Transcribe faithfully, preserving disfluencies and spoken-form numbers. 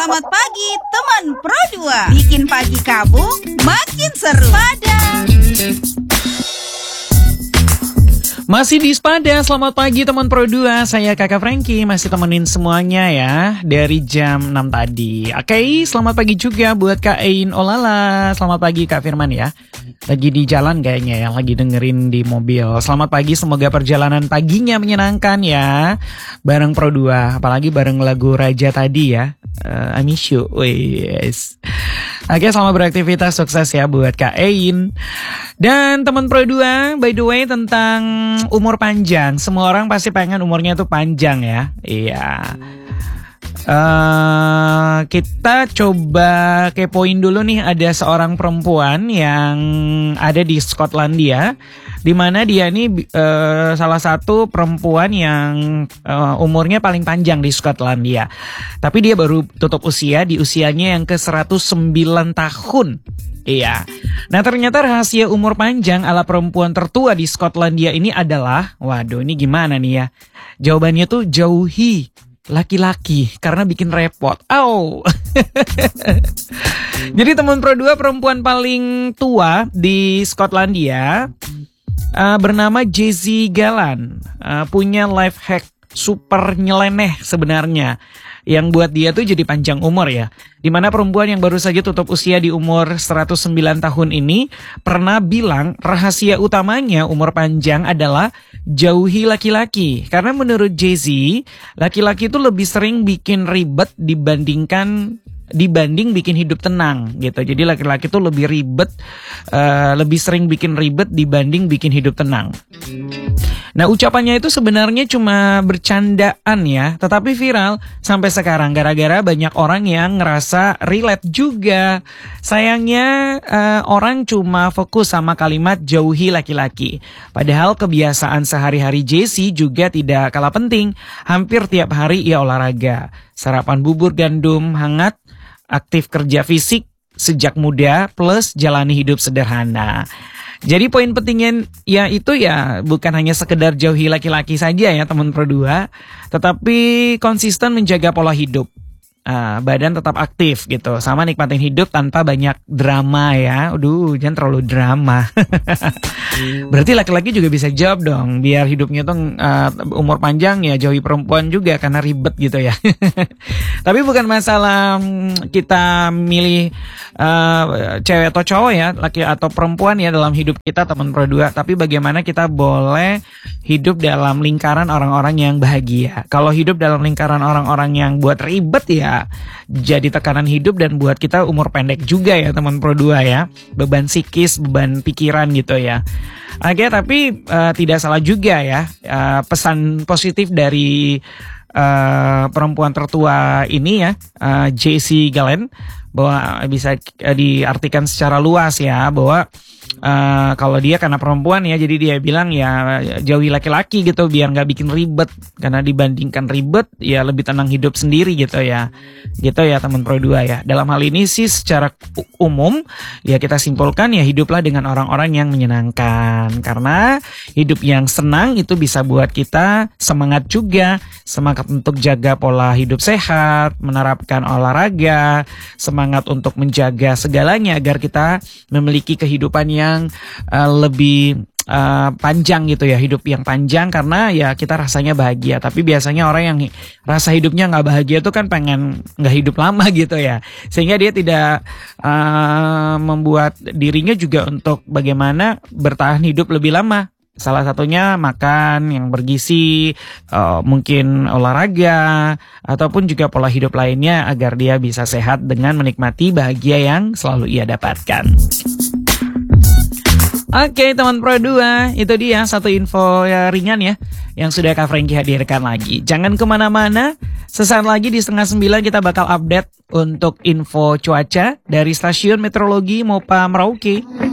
Selamat pagi teman Pro dua. Bikin pagi kamu makin seru. Pada Masih di Spada, selamat pagi teman Pro dua. Saya Kakak Frankie, masih temenin semuanya ya dari jam enam tadi. Oke, selamat pagi juga buat Kak Ein Olala. Selamat pagi Kak Firman ya. Lagi di jalan kayaknya ya, lagi dengerin di mobil. Selamat pagi, semoga perjalanan paginya menyenangkan ya. Bareng Pro dua, apalagi bareng lagu Raja tadi ya. uh, I miss you. Yes. Oke, selamat beraktivitas, sukses ya buat Kak Ein. Dan teman Pro dua, by the way tentang umur panjang. Semua orang pasti pengen umurnya tuh panjang ya. Iya. Uh, kita coba kepoin dulu nih, ada seorang perempuan yang ada di Skotlandia, di mana dia nih uh, salah satu perempuan yang uh, umurnya paling panjang di Skotlandia. Tapi dia baru tutup usia di usianya yang ke seratus sembilan tahun. Iya. Nah, ternyata rahasia umur panjang ala perempuan tertua di Skotlandia ini adalah, waduh ini gimana nih ya? Jawabannya tuh jauhi laki-laki karena bikin repot. Au. Jadi teman Pro dua, perempuan paling tua di Skotlandia uh, bernama Jessie Gallant, uh, punya life hack super nyeleneh sebenarnya yang buat dia tuh jadi panjang umur ya. Dimana perempuan yang baru saja tutup usia di umur seratus sembilan tahun ini pernah bilang rahasia utamanya umur panjang adalah jauhi laki-laki. Karena menurut Jessie, laki-laki itu lebih sering bikin ribet dibandingkan dibanding bikin hidup tenang gitu. Jadi laki-laki tuh lebih ribet, uh, lebih sering bikin ribet dibanding bikin hidup tenang. Nah, ucapannya itu sebenarnya cuma bercandaan ya, tetapi viral sampai sekarang gara-gara banyak orang yang ngerasa relate juga. Sayangnya uh, orang cuma fokus sama kalimat jauhi laki-laki. Padahal kebiasaan sehari-hari Jessie juga tidak kalah penting. Hampir tiap hari ia olahraga, sarapan bubur gandum hangat, aktif kerja fisik sejak muda, plus jalani hidup sederhana. Jadi poin pentingnya ya itu ya bukan hanya sekedar jauhi laki-laki saja ya teman Pro dua, tetapi konsisten menjaga pola hidup. Uh, badan tetap aktif gitu, sama nikmatin hidup tanpa banyak drama ya. Aduh, jangan terlalu drama. Berarti laki-laki juga bisa jawab dong, biar hidupnya tuh uh, umur panjang ya jauhi perempuan juga karena ribet gitu ya. Tapi bukan masalah kita milih uh, cewek atau cowok ya, laki atau perempuan ya dalam hidup kita teman Pro dua, tapi bagaimana kita boleh hidup dalam lingkaran orang-orang yang bahagia. Kalau hidup dalam lingkaran orang-orang yang buat ribet ya jadi tekanan hidup dan buat kita umur pendek juga ya teman Pro dua ya. Beban psikis, beban pikiran gitu ya. Oke, tapi uh, tidak salah juga ya uh, pesan positif dari uh, perempuan tertua ini ya, uh, Jessie Gallant, bahwa bisa uh, diartikan secara luas ya bahwa Uh, kalau dia karena perempuan ya, jadi dia bilang ya jauhi laki-laki gitu biar nggak bikin ribet, karena dibandingkan ribet ya lebih tenang hidup sendiri gitu ya, gitu ya teman Pro dua ya. Dalam hal ini sih secara umum ya kita simpulkan ya hiduplah dengan orang-orang yang menyenangkan, karena hidup yang senang itu bisa buat kita semangat juga, semangat untuk jaga pola hidup sehat, menerapkan olahraga, semangat untuk menjaga segalanya agar kita memiliki kehidupan yang yang uh, lebih uh, panjang gitu ya, hidup yang panjang karena ya kita rasanya bahagia. Tapi biasanya orang yang rasa hidupnya nggak bahagia itu kan pengen nggak hidup lama gitu ya, sehingga dia tidak uh, membuat dirinya juga untuk bagaimana bertahan hidup lebih lama. Salah satunya makan yang bergizi, uh, mungkin olahraga, ataupun juga pola hidup lainnya agar dia bisa sehat dengan menikmati bahagia yang selalu ia dapatkan. Oke teman Pro dua, itu dia satu info ya, ringan ya yang sudah Kak Frankie hadirkan lagi. Jangan kemana-mana, sesaat lagi di setengah sembilan kita bakal update untuk info cuaca dari stasiun meteorologi Mopa Merauke.